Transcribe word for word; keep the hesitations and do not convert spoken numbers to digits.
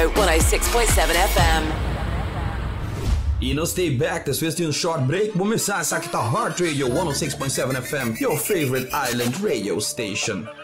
Radio one oh six point seven F M. E não stay back, this was a short break. Vamos começar essa aqui tá Heart Radio one oh six point seven F M, your favorite island radio station.